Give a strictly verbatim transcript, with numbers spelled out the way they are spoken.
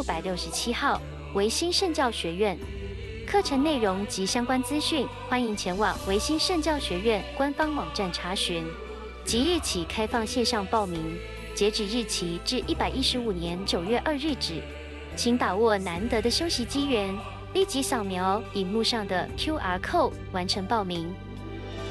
六百六十七号维新圣教学院。课程内容及相关资讯，欢迎前往维新圣教学院官方网站查询。即日起开放线上报名，截止日期至一百一十五年九月二日止。请把握难得的休息机缘，立即扫描荧幕上的 Q R code 完成报名。